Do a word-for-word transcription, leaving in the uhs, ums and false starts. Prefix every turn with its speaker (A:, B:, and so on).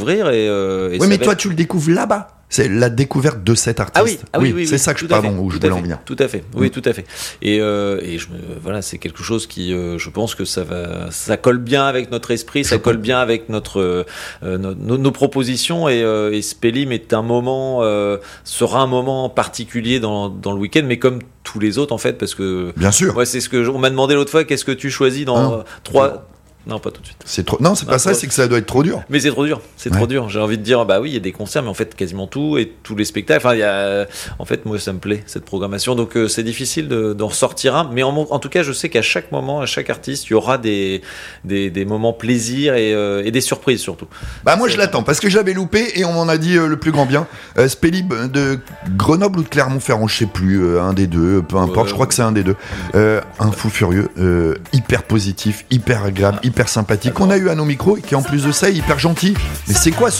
A: découvrir et, euh, et
B: oui, mais toi,
A: être...
B: tu le découvres là-bas. C'est la découverte de cet artiste.
A: Ah oui, ah oui, oui, oui
B: c'est
A: oui,
B: ça que je
A: pardon
B: pardon où je voulais en venir.
A: Tout à fait, oui,
B: mmh.
A: tout à fait. Et, euh, et je me, voilà, c'est quelque chose qui, euh, je pense que ça va, ça colle bien avec notre esprit, je ça colle bien avec notre, euh, nos, nos, nos propositions. Et, euh, et Spélim est un moment, euh, sera un moment particulier dans, dans le week-end, mais comme tous les autres en fait, parce que
B: bien sûr.
A: Moi, c'est ce que je, on m'a demandé l'autre fois. Qu'est-ce que tu choisis dans euh, trois Non, pas tout de suite.
B: C'est trop. Non, c'est pas non, ça. C'est que ça doit être trop dur.
A: Mais c'est trop dur. C'est ouais. trop dur. J'ai envie de dire, bah oui, il y a des concerts, mais en fait, quasiment tout et tous les spectacles. Enfin, il y a. En fait, moi, ça me plaît cette programmation. Donc, euh, c'est difficile de, d'en ressortir un. Mais en, en tout cas, je sais qu'à chaque moment, à chaque artiste, il y aura des des, des moments plaisir et, euh, et des surprises surtout.
B: Bah moi, c'est... je l'attends parce que j'avais loupé et on m'en a dit euh, le plus grand bien. Euh, Spélib de Grenoble ou de Clermont-Ferrand, je sais plus, euh, un des deux, peu importe. Euh, je crois que c'est un des deux. Euh, un fou furieux, euh, hyper positif, hyper agréable, hyper sympathique. On a eu à nos micros et qui en plus de ça est hyper gentil. Mais c'est quoi ce